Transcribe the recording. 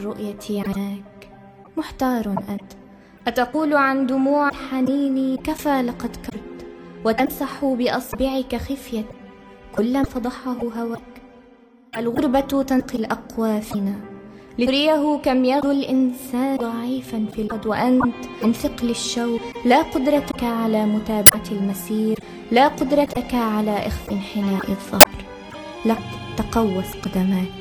الرؤية عناك. محتار أنت، أتقول عن دموع حنيني كفى لقد كبرت، وتمسح بأصبعك خفية كل فضحه هواك. الغربة تنقي الأقوى فينا لتريه كم يغدو الإنسان ضعيفا في الأرض، وأنت من ثقل الشوق لا قدرتك على متابعة المسير، لا قدرتك على إخفاء انحناء الظهر. لك تقوس قدماك.